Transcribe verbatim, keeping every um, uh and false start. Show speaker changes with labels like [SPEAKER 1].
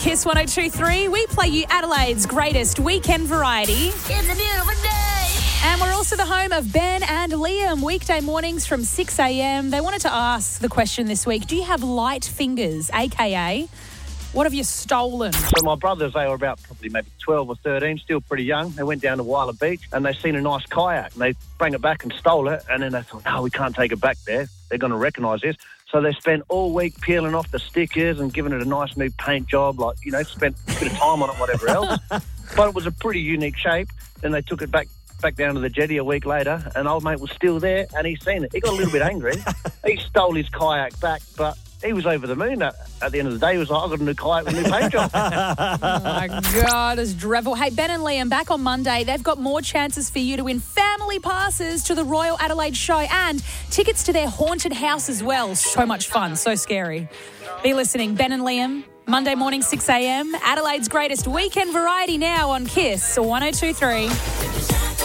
[SPEAKER 1] Kiss one oh two three, we play you Adelaide's greatest weekend variety.
[SPEAKER 2] It's a beautiful day.
[SPEAKER 1] And we're also the home of Ben and Liam, weekday mornings from six a.m. They wanted to ask the question this week, do you have light fingers, a k a what have you stolen?
[SPEAKER 3] So my brothers, they were about probably maybe twelve or thirteen, still pretty young. They went down to Wyler Beach and they seen a nice kayak. And they bring it back and stole it. And then they thought, no, we can't take it back there. They're going to recognise this. So they spent all week peeling off the stickers and giving it a nice new paint job, like, you know, spent a bit of time on it, whatever else. But it was a pretty unique shape. Then they took it back back down to the jetty a week later, and old mate was still there, and he's seen it. He got a little bit angry. He stole his kayak back, but he was over the moon. At, at the end of the day, he was like, I've got a new kayak with a new paint job.
[SPEAKER 1] Oh, my God, it's dreadful. Hey, Ben and Liam, back on Monday, they've got more chances for you to win family passes to the Royal Adelaide Show and tickets to their haunted house as well. So much fun, so scary. Be listening, Ben and Liam, Monday morning, six a.m. Adelaide's greatest weekend variety now on Kiss one oh two three.